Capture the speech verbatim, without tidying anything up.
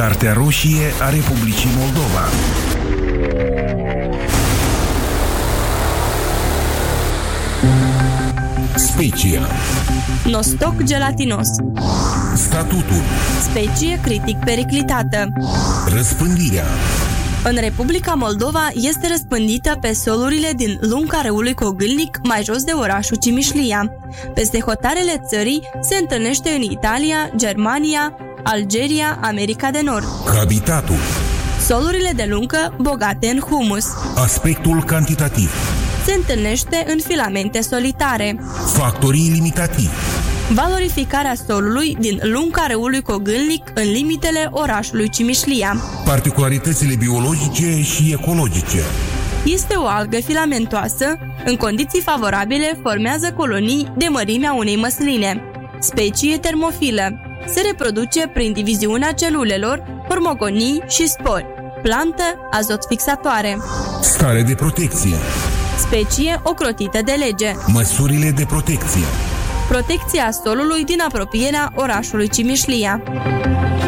Cartea roșie a Republicii Moldova. Specie: nostoc gelatinos. Statutul: specie critic periclitată. Răspândirea: în Republica Moldova este răspândită pe solurile din lunga râului Cogâlnic, mai jos de orașul Cimișlia. Peste hotarele țării se întâlnește în Italia, Germania, Algeria, America de Nord. Habitatul: solurile de lungă bogate în humus. Aspectul cantitativ: se întâlnește în filamente solitare. Factorii limitativi: valorificarea solului din lunga râului Cogâlnic în limitele orașului Cimișlia. Particularitățile biologice și ecologice: este o algă filamentoasă, în condiții favorabile formează colonii de mărimea unei măsline. Specie termofilă. Se reproduce prin diviziunea celulelor, hormogonii și spori. Plantă azot fixatoare. Stare de protecție: specie ocrotită de lege. Măsurile de protecție: protecția solului din apropierea orașului Cimișlia.